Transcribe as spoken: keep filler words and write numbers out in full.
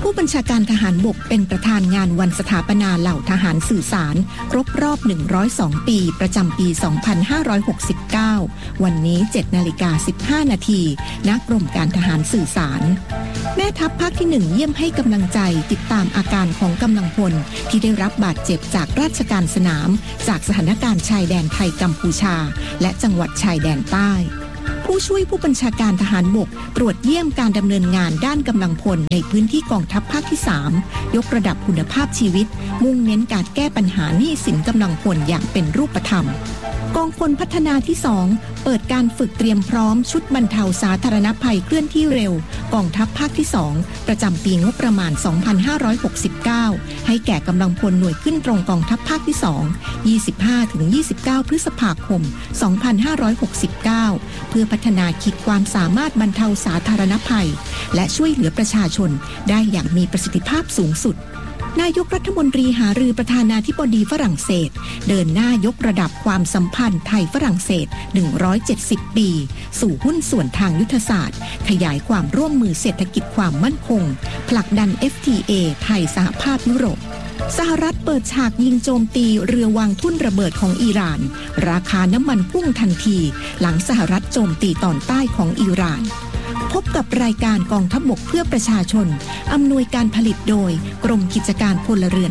ผู้บัญชาการทหารบกเป็นประธานงานวันสถาปนาเหล่าทหารสื่อสารครบรอบหนึ่งร้อยสองปีประจำปีสองพันห้าร้อยหกสิบเก้าวันนี้ เจ็ดนาฬิกาสิบห้านาทีณกรมการทหารสื่อสารแม่ทัพภาคที่หนึ่งเยี่ยมให้กำลังใจติดตามอาการของกำลังพลที่ได้รับบาดเจ็บจากราชการสนามจากสถานการณ์ชายแดนไทยกัมพูชาและจังหวัดชายแดนใต้ผู้ช่วยผู้บัญชาการทหารบกตรวจเยี่ยมการดำเนินงานด้านกำลังพลในพื้นที่กองทัพภาคที่สามยกระดับคุณภาพชีวิตมุ่งเน้นการแก้ปัญหาหนี้สินกำลังพลอย่างเป็นรูปธรรมกองพลพัฒนาที่สองเปิดการฝึกเตรียมพร้อมชุดบรรเทาสาธารณภัยเคลื่อนที่เร็วกองทัพภาคที่สองประจำปีงบประมาณสองพันห้าร้อยหกสิบเก้าให้แก่กำลังพลหน่วยขึ้นตรงกองทัพภาคที่สอง ยี่สิบห้าถึงยี่สิบเก้า พฤษภาคม สองพันห้าร้อยหกสิบเก้าเพื่อพัฒนาขีดความสามารถบรรเทาสาธารณภัยและช่วยเหลือประชาชนได้อย่างมีประสิทธิภาพสูงสุดนายกรัฐมนตรีหารือประธานาธิบดีฝรั่งเศสเดินหน้ายกระดับความสัมพันธ์ไทยฝรั่งเศสหนึ่งร้อยเจ็ดสิบปีสู่หุ้นส่วนทางยุทธศาสตร์ขยายความร่วมมือเศรษฐกิจความมั่นคงผลักดัน เอฟ ที เอ ไทยสหภาพยุโรปสหรัฐเปิดฉากยิงโจมตีเรือวางทุ่นระเบิดของอิหร่านราคาน้ำมันพุ่งทันทีหลังสหรัฐโจมตีตอนใต้ของอิหร่านพบกับรายการกองทัพบกเพื่อประชาชนอำนวยการผลิตโดยกรมกิจการพลเรือน